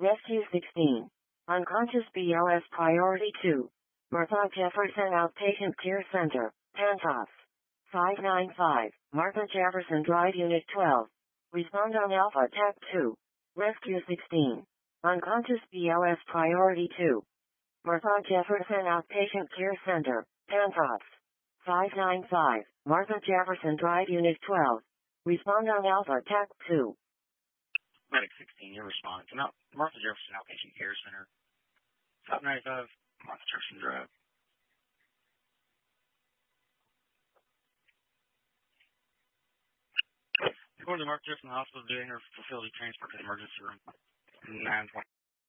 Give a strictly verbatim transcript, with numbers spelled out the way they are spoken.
Rescue sixteen. Unconscious B L S Priority two. Martha Jefferson Outpatient Care Center, Pantops. five nine five, Martha Jefferson Drive Unit twelve. Respond on Alpha T A C two. Rescue sixteen. Unconscious B L S Priority two. Martha Jefferson Outpatient Care Center, Pantops. five nine five, Martha Jefferson Drive Unit twelve. Respond on Alpha T A C two. Medic sixteen, you're responding to Mount Martha Jefferson Outpatient Care Center. five nine five, Martha Jefferson Drive. According to Martha Jefferson Hospital, doing her facility transport to the emergency room. nine one.